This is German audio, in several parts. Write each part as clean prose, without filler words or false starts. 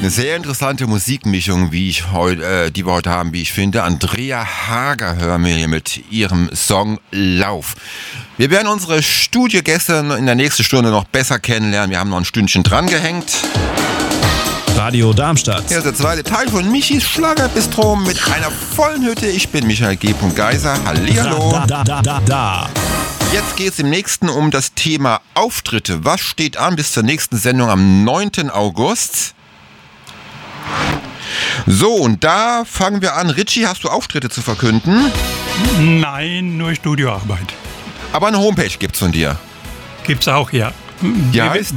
Eine sehr interessante Musikmischung, die wir heute haben, wie ich finde. Andrea Hager hören wir hier mit ihrem Song Lauf. Wir werden unsere Studiogäste in der nächsten Stunde noch besser kennenlernen. Wir haben noch ein Stündchen dran gehängt. Radio Darmstadt. Hier ist der zweite Teil von Michis Schlagerbistro mit einer vollen Hütte. Ich bin Michael G. Geiser. Hallihallo. Jetzt geht es im nächsten um das Thema Auftritte. Was steht an bis zur nächsten Sendung am 9. August? So, und da fangen wir an. Richie, hast du Auftritte zu verkünden? Nein, nur Studioarbeit. Aber eine Homepage gibt's von dir. Gibt's auch, ja. Ja, heißt?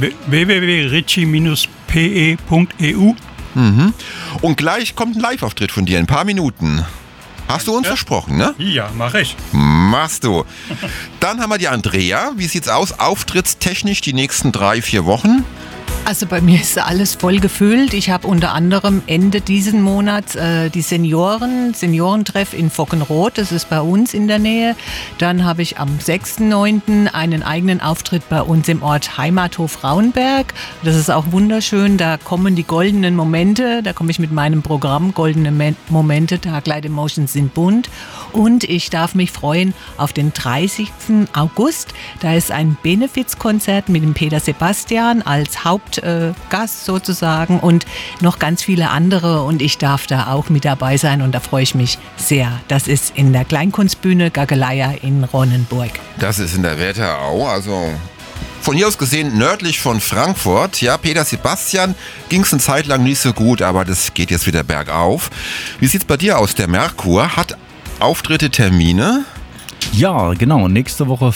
www.richie-pe.eu. Und gleich kommt ein Live-Auftritt von dir in ein paar Minuten. Hast du uns versprochen, ne? Ja, mach ich. Machst du. Dann haben wir die Andrea. Wie sieht's aus, auftrittstechnisch die nächsten 3-4 Wochen? Also bei mir ist alles voll gefüllt. Ich habe unter anderem Ende diesen Monats die Seniorentreff in Voggenroth, das ist bei uns in der Nähe. Dann habe ich am 6.9. einen eigenen Auftritt bei uns im Ort Heimathof Rauenberg. Das ist auch wunderschön, da kommen die goldenen Momente, da komme ich mit meinem Programm Goldene Momente, Taglight Emotions sind bunt. Und ich darf mich freuen auf den 30. August. Da ist ein Benefizkonzert mit dem Peter Sebastian als Hauptgast sozusagen und noch ganz viele andere. Und ich darf da auch mit dabei sein und da freue ich mich sehr. Das ist in der Kleinkunstbühne Gageleier in Ronnenburg. Das ist in der Wetterau, also von hier aus gesehen nördlich von Frankfurt. Ja, Peter Sebastian ging es eine Zeit lang nicht so gut, aber das geht jetzt wieder bergauf. Wie sieht es bei dir aus? Der Merkur hat Auftritte, Termine? Ja, genau. Nächste Woche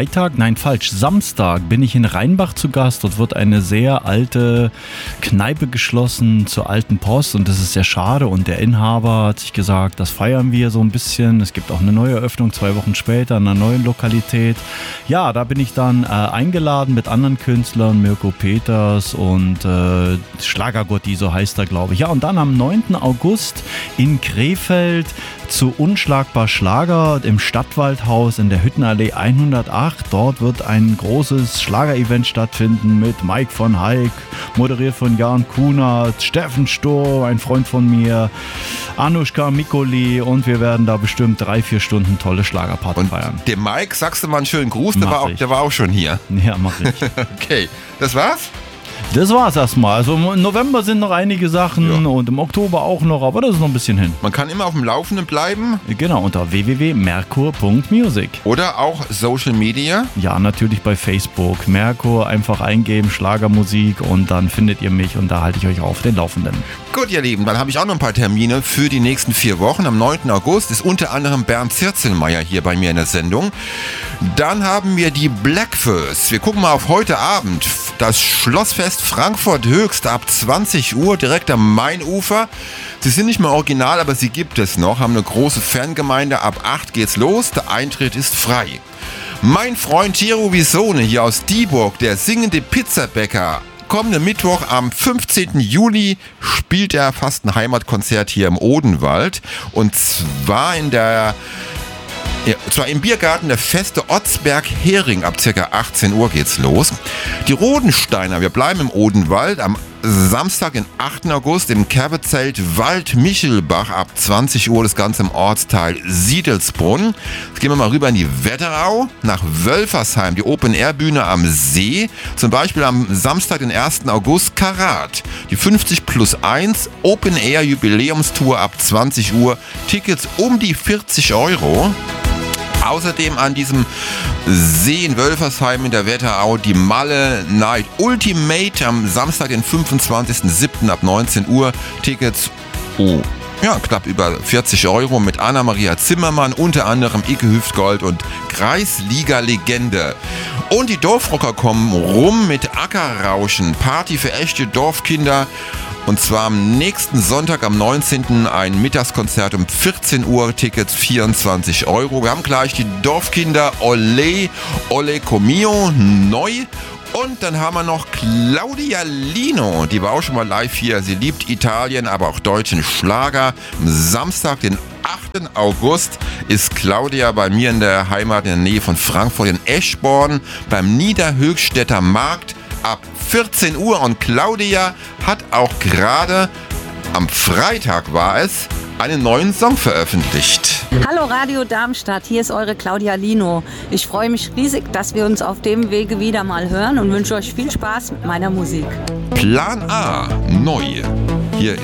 Samstag bin ich in Rheinbach zu Gast. Dort wird eine sehr alte Kneipe geschlossen zur Alten Post und das ist sehr schade. Und der Inhaber hat sich gesagt, das feiern wir so ein bisschen. Es gibt auch eine neue Eröffnung 2 Wochen später in einer neuen Lokalität. Ja, da bin ich dann eingeladen mit anderen Künstlern, Mirko Peters und Schlagergotti, so heißt er, glaube ich. Ja, und dann am 9. August in Krefeld zu Unschlagbar Schlager im Stadtwaldhaus in der Hüttenallee 108. Dort wird ein großes Schlager-Event stattfinden mit Mike von Hayek, moderiert von Jan Kunert, Steffen Stohr, ein Freund von mir, Anushka Mikoli und wir werden da bestimmt 3-4 Stunden tolle Schlagerparty feiern. Dem Mike sagst du mal einen schönen Gruß, der war auch schon hier. Ja, mach ich. Okay, das war's? Das war's erstmal. Also im November sind noch einige Sachen und im Oktober auch noch, aber das ist noch ein bisschen hin. Man kann immer auf dem Laufenden bleiben. Genau, unter www.merkur.music. Oder auch Social Media? Ja, natürlich bei Facebook. Merkur einfach eingeben, Schlagermusik und dann findet ihr mich und da halte ich euch auf den Laufenden. Gut, ihr Lieben, dann habe ich auch noch ein paar Termine für die nächsten 4 Wochen. Am 9. August ist unter anderem Bernd Zirzelmeier hier bei mir in der Sendung. Dann haben wir die Blackfurs. Wir gucken mal auf heute Abend. Das Schlossfest Frankfurt Höchst ab 20 Uhr direkt am Mainufer. Sie sind nicht mehr original, aber sie gibt es noch. Haben eine große Fangemeinde. Ab 8 geht's los. Der Eintritt ist frei. Mein Freund Thierry Visone hier aus Dieburg, der singende Pizzabäcker. Kommenden Mittwoch am 15. Juli spielt er fast ein Heimatkonzert hier im Odenwald. Und zwar im Biergarten der Feste Otzberg-Hering. Ab ca. 18 Uhr geht's los. Die Rodensteiner, wir bleiben im Odenwald. Am Samstag, den 8. August im Kerbezelt Wald-Michelbach ab 20 Uhr, das Ganze im Ortsteil Siedelsbrunn. Jetzt gehen wir mal rüber in die Wetterau, nach Wölfersheim, die Open-Air-Bühne am See. Zum Beispiel am Samstag, den 1. August, Karat. Die 50+1 Open-Air-Jubiläumstour ab 20 Uhr. Tickets um die 40 Euro. Außerdem an diesem See in Wölfersheim in der Wetterau die Malle Night Ultimate am Samstag, den 25.07. ab 19 Uhr. Tickets knapp über 40 Euro mit Anna-Maria Zimmermann, unter anderem Icke Hüftgold und Kreisliga-Legende. Und die Dorfrocker kommen rum mit Ackerrauschen, Party für echte Dorfkinder. Und zwar am nächsten Sonntag, am 19. ein Mittagskonzert um 14 Uhr, Tickets 24 Euro. Wir haben gleich die Dorfkinder Ole Comio neu. Und dann haben wir noch Claudia Lino, die war auch schon mal live hier. Sie liebt Italien, aber auch deutschen Schlager. Am Samstag, den 8. August, ist Claudia bei mir in der Heimat in der Nähe von Frankfurt in Eschborn beim Niederhöchstädter Markt ab 14 Uhr und Claudia hat auch gerade, am Freitag war es, einen neuen Song veröffentlicht. Hallo Radio Darmstadt, hier ist eure Claudia Lino. Ich freue mich riesig, dass wir uns auf dem Wege wieder mal hören und wünsche euch viel Spaß mit meiner Musik. Plan A, neu. Hier